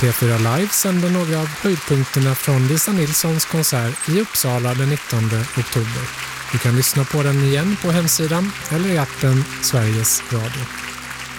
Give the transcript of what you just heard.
P4 Live sänder några av höjdpunkterna från Lisa Nilssons konsert i Uppsala den 19 oktober. Du kan lyssna på den igen på hemsidan eller i appen Sveriges Radio.